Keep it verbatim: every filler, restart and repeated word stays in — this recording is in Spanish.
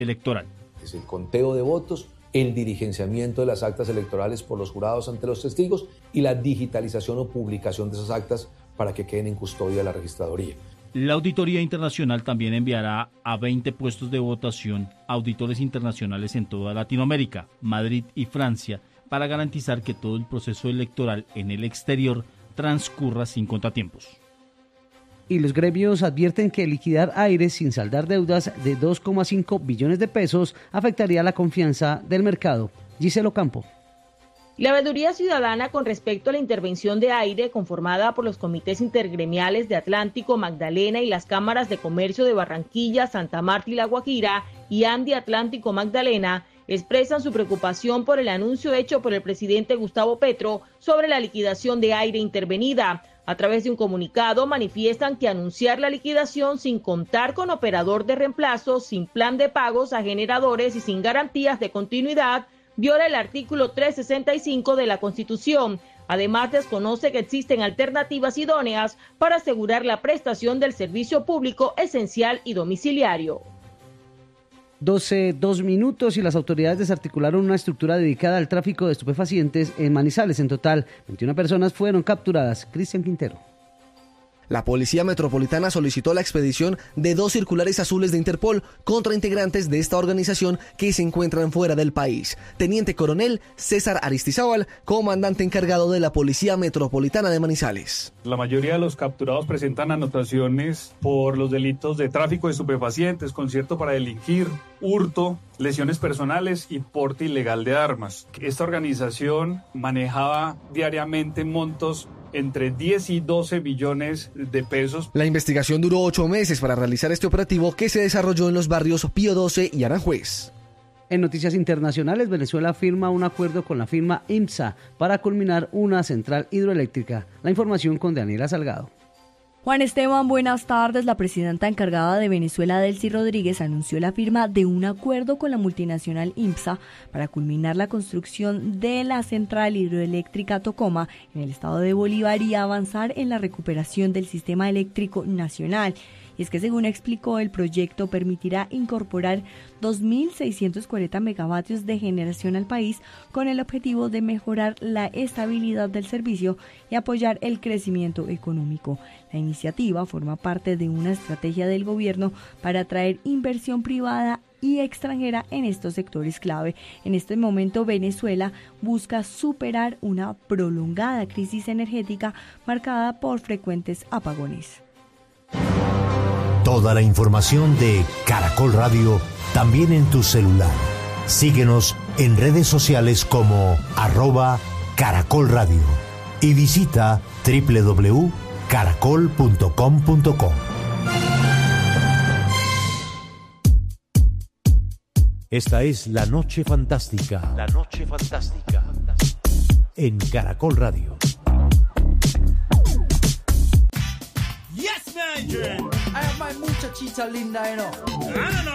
electoral. Es el conteo de votos, el diligenciamiento de las actas electorales por los jurados ante los testigos y la digitalización o publicación de esas actas para que queden en custodia de la registraduría. La Auditoría Internacional también enviará a veinte puestos de votación auditores internacionales en toda Latinoamérica, Madrid y Francia, para garantizar que todo el proceso electoral en el exterior transcurra sin contratiempos. Y los gremios advierten que liquidar Aire sin saldar deudas de dos coma cinco billones de pesos afectaría la confianza del mercado. Gisela Ocampo. La veeduría ciudadana con respecto a la intervención de Aire, conformada por los comités intergremiales de Atlántico, Magdalena y las cámaras de comercio de Barranquilla, Santa Marta y La Guajira, y Andi Atlántico Magdalena, expresan su preocupación por el anuncio hecho por el presidente Gustavo Petro sobre la liquidación de Aire intervenida. A través de un comunicado manifiestan que anunciar la liquidación sin contar con operador de reemplazo, sin plan de pagos a generadores y sin garantías de continuidad viola el artículo trescientos sesenta y cinco de la Constitución. Además, desconoce que existen alternativas idóneas para asegurar la prestación del servicio público esencial y domiciliario. doce, dos minutos y las autoridades desarticularon una estructura dedicada al tráfico de estupefacientes en Manizales. En total, veintiuna personas fueron capturadas. Cristian Quintero. La Policía Metropolitana solicitó la expedición de dos circulares azules de Interpol contra integrantes de esta organización que se encuentran fuera del país. Teniente Coronel César Aristizábal, comandante encargado de la Policía Metropolitana de Manizales. La mayoría de los capturados presentan anotaciones por los delitos de tráfico de estupefacientes, concierto para delinquir, hurto, lesiones personales y porte ilegal de armas. Esta organización manejaba diariamente montos entre diez y doce billones de pesos. La investigación duró ocho meses para realizar este operativo que se desarrolló en los barrios Pío doce y Aranjuez. En noticias internacionales, Venezuela firma un acuerdo con la firma IMSA para culminar una central hidroeléctrica. La información con Daniela Salgado. Juan Esteban, buenas tardes. La presidenta encargada de Venezuela, Delcy Rodríguez, anunció la firma de un acuerdo con la multinacional IMSA para culminar la construcción de la central hidroeléctrica Tocoma en el estado de Bolívar y avanzar en la recuperación del sistema eléctrico nacional. Y es que, según explicó, el proyecto permitirá incorporar dos mil seiscientos cuarenta megavatios de generación al país con el objetivo de mejorar la estabilidad del servicio y apoyar el crecimiento económico. La iniciativa forma parte de una estrategia del gobierno para atraer inversión privada y extranjera en estos sectores clave. En este momento, Venezuela busca superar una prolongada crisis energética marcada por frecuentes apagones. Toda la información de Caracol Radio también en tu celular. Síguenos en redes sociales como arroba Caracol Radio y visita doble u doble u doble u punto caracol punto com punto co. Esta es La Noche Fantástica. La Noche Fantástica. En Caracol Radio. Yes, man. I have my muchachita linda, you know.